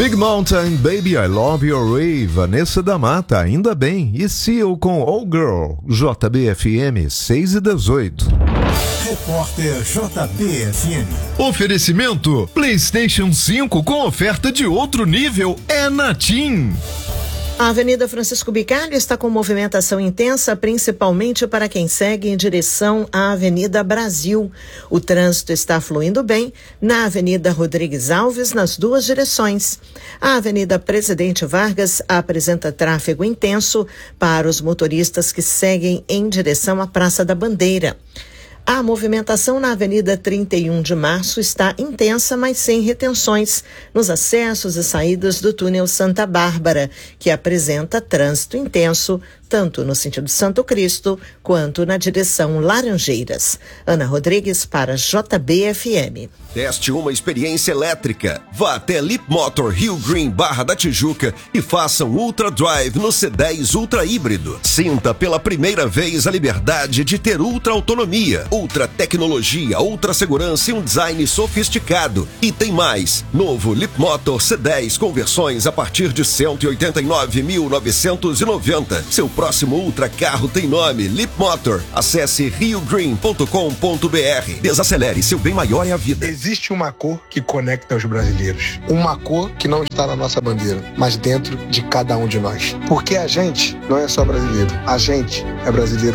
Big Mountain, Baby, I Love Your Way, Vanessa da Mata, Ainda Bem, e Seal com All Girl, JBFM 6:18. Repórter JBFM. Oferecimento, PlayStation 5 com oferta de outro nível, é na TIM. A Avenida Francisco Bicalho está com movimentação intensa, principalmente para quem segue em direção à Avenida Brasil. O trânsito está fluindo bem na Avenida Rodrigues Alves, nas duas direções. A Avenida Presidente Vargas apresenta tráfego intenso para os motoristas que seguem em direção à Praça da Bandeira. A movimentação na Avenida 31 de Março está intensa, mas sem retenções nos acessos e saídas do túnel Santa Bárbara, que apresenta trânsito intenso tanto no sentido Santo Cristo quanto na direção Laranjeiras. Ana Rodrigues para JBFM. Teste uma experiência elétrica. Vá até Lip Motor Rio Green Barra da Tijuca e faça um Ultra Drive no C10 Ultra Híbrido. Sinta pela primeira vez a liberdade de ter ultra autonomia, ultra tecnologia, ultra segurança e um design sofisticado. E tem mais. Novo Lip Motor C10 com versões a partir de 189.990. Seu próximo ultra carro tem nome Lip Motor. Acesse riogreen.com.br. Desacelere, seu bem maior é a vida. Existe uma cor que conecta os brasileiros. Uma cor que não está na nossa bandeira, mas dentro de cada um de nós. Porque a gente não é só brasileiro. A gente é brasileiro